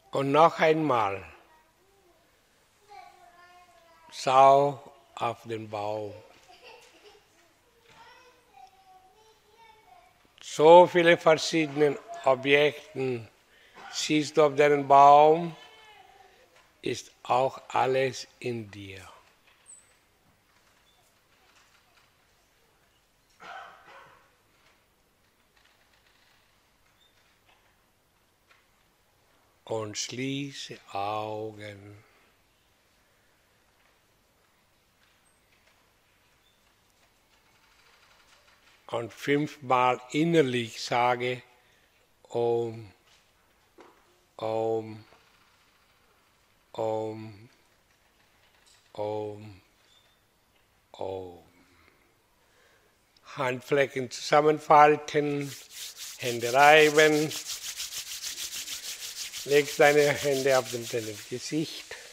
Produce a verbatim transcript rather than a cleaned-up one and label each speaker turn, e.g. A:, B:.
A: Und noch einmal. Schau auf den Baum. So viele verschiedene Objekte siehst du auf deinem Baum, ist auch alles in dir. Und schließe Augen. Und fünfmal innerlich sage Om, Om, Om, Om, Om. Handflächen zusammenfalten, Hände reiben. Leg deine Hände auf dem Gesicht.